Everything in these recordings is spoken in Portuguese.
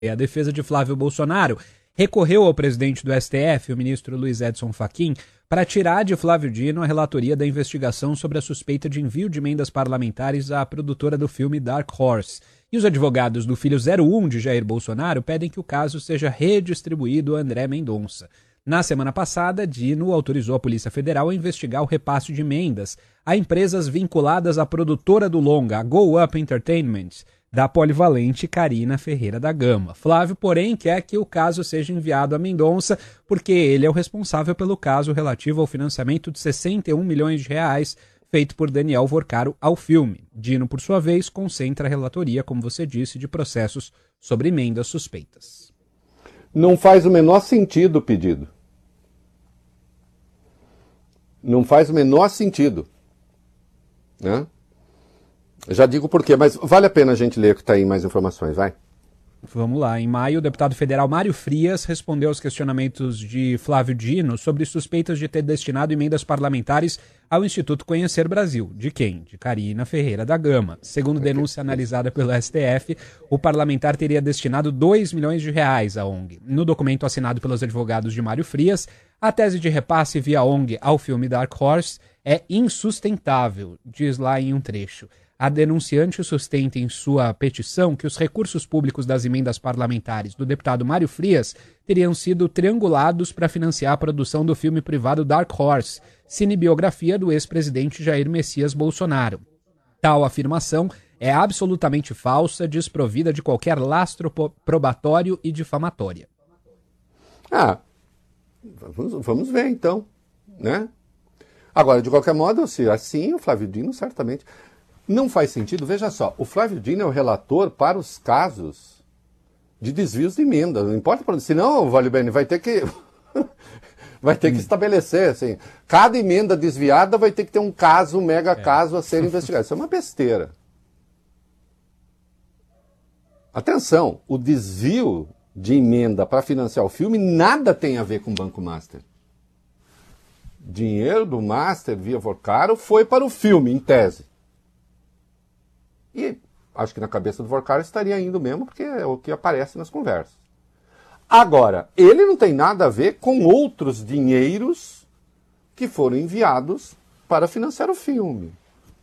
A defesa de Flávio Bolsonaro recorreu ao presidente do STF, o ministro Luiz Edson Fachin, para tirar de Flávio Dino a relatoria da investigação sobre a suspeita de envio de emendas parlamentares à produtora do filme Dark Horse. E os advogados do filho 01 de Jair Bolsonaro pedem que o caso seja redistribuído a André Mendonça. Na semana passada, Dino autorizou a Polícia Federal a investigar o repasse de emendas a empresas vinculadas à produtora do longa, a Go Up Entertainment, da polivalente Carina Ferreira da Gama. Flávio, porém, quer que o caso seja enviado a Mendonça, porque ele é o responsável pelo caso relativo ao financiamento de 61 milhões de reais feito por Daniel Vorcaro ao filme. Dino, por sua vez, concentra a relatoria, como você disse, de processos sobre emendas suspeitas. Não faz o menor sentido o pedido. Não faz o menor sentido. Né? Já digo por quê, mas vale a pena a gente ler que está aí mais informações, vai. Vamos lá. Em maio, o deputado federal Mário Frias respondeu aos questionamentos de Flávio Dino sobre suspeitas de ter destinado emendas parlamentares ao Instituto Conhecer Brasil. De quem? De Carina Ferreira da Gama. Segundo denúncia analisada pelo STF, o parlamentar teria destinado 2 milhões de reais à ONG. No documento assinado pelos advogados de Mário Frias, a tese de repasse via ONG ao filme Dark Horse é insustentável, diz lá em um trecho. A denunciante sustenta em sua petição que os recursos públicos das emendas parlamentares do deputado Mário Frias teriam sido triangulados para financiar a produção do filme privado Dark Horse, cinebiografia do ex-presidente Jair Messias Bolsonaro. Tal afirmação é absolutamente falsa, desprovida de qualquer lastro probatório e difamatória. Vamos ver então, né? Agora, de qualquer modo, se assim, o Flávio Dino certamente... Não faz sentido, veja só, o Flávio Dino é o relator para os casos de desvios de emenda, não importa, senão, Valibene, vai ter que estabelecer, assim, cada emenda desviada vai ter que ter um caso, um mega caso a ser investigado. Isso é uma besteira. Atenção, o desvio de emenda para financiar o filme nada tem a ver com o Banco Master. Dinheiro do Master via Vorcaro foi para o filme, em tese. E acho que na cabeça do Vorcaro estaria indo mesmo, porque é o que aparece nas conversas. Agora, ele não tem nada a ver com outros dinheiros que foram enviados para financiar o filme.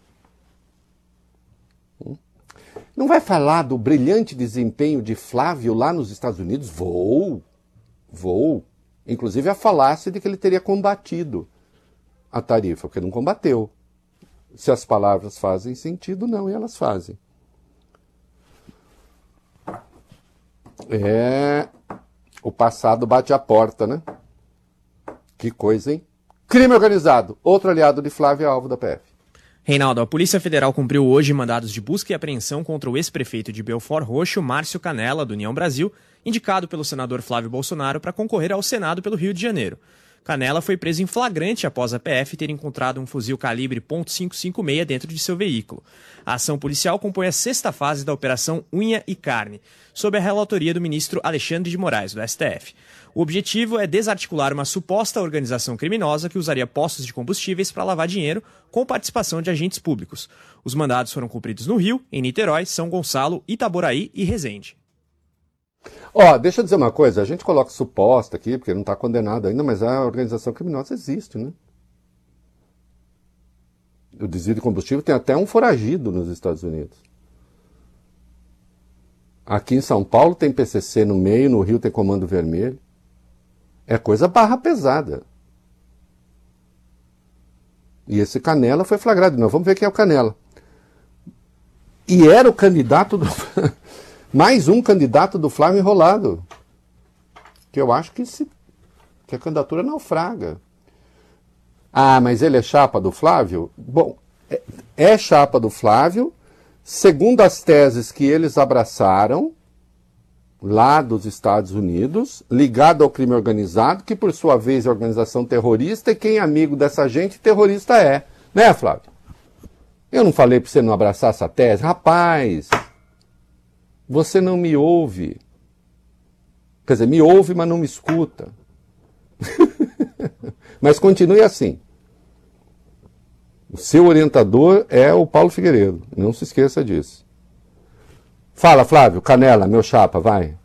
Não vai falar do brilhante desempenho de Flávio lá nos Estados Unidos? Vou. Inclusive a falácia de que ele teria combatido a tarifa, porque não combateu. Se as palavras fazem sentido, não, e elas fazem. O passado bate a porta, né? Que coisa, hein? Crime organizado. Outro aliado de Flávio é alvo da PF. Reinaldo, a Polícia Federal cumpriu hoje mandados de busca e apreensão contra o ex-prefeito de Belford Roxo, Márcio Canella, do União Brasil, indicado pelo senador Flávio Bolsonaro para concorrer ao Senado pelo Rio de Janeiro. Canella foi preso em flagrante após a PF ter encontrado um fuzil calibre .556 dentro de seu veículo. A ação policial compõe a 6ª fase da Operação Unha e Carne, sob a relatoria do ministro Alexandre de Moraes, do STF. O objetivo é desarticular uma suposta organização criminosa que usaria postos de combustíveis para lavar dinheiro com participação de agentes públicos. Os mandados foram cumpridos no Rio, em Niterói, São Gonçalo, Itaboraí e Resende. Deixa eu dizer uma coisa, a gente coloca suposta aqui, porque não está condenado ainda, mas a organização criminosa existe, né? O desvio de combustível tem até um foragido nos Estados Unidos. Aqui em São Paulo tem PCC no meio, no Rio tem Comando Vermelho. É coisa barra pesada. E esse Canella foi flagrado. Nós vamos ver quem é o Canella. E era o candidato do... Mais um candidato do Flávio enrolado. Que eu acho que a candidatura naufraga. Mas ele é chapa do Flávio? Bom, é chapa do Flávio, segundo as teses que eles abraçaram, lá dos Estados Unidos, ligado ao crime organizado, que por sua vez é organização terrorista, e quem é amigo dessa gente, terrorista é. Né, Flávio? Eu não falei para você não abraçar essa tese? Rapaz, você não me ouve. Quer dizer, me ouve, mas não me escuta. Mas continue assim. O seu orientador é o Paulo Figueiredo. Não se esqueça disso. Fala, Flávio, Canella, meu chapa, vai.